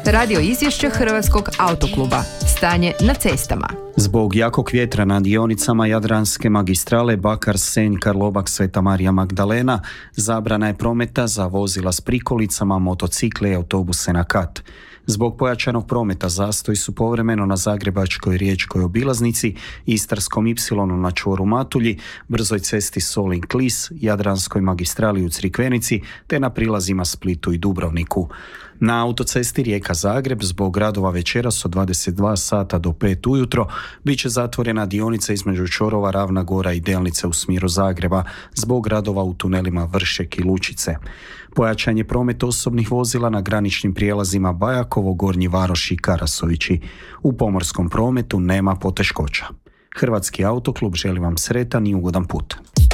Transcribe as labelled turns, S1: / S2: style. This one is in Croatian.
S1: Radio izvješće Hrvatskog autokluba. Stanje na cestama.
S2: Zbog jakog vjetra na dionicama Jadranske magistrale Bakar-Senj, Karlobag-Sveta Marija Magdalena zabrana je prometa za vozila s prikolicama, motocikle i autobuse na kat. Zbog pojačanog prometa zastoji su povremeno na Zagrebačkoj riječkoj obilaznici, Istarskom ipsilonu na čvoru Matulji, brzoj cesti Solin-Klis, Jadranskoj magistrali u Crikvenici te na prilazima Splitu i Dubrovniku. Na autocesti Rijeka-Zagreb zbog radova večeras od 22 sata do 5 ujutro bit će zatvorena dionica između čvorova Ravna Gora i Delnice u smjeru Zagreba zbog radova u tunelima Vršek i Lučice. Pojačan je promet osobnih vozila na graničnim prijelazima Bajakovo, Gornji Varoš i Karasovići. U pomorskom prometu nema poteškoća. Hrvatski autoklub želi vam sretan i ugodan put.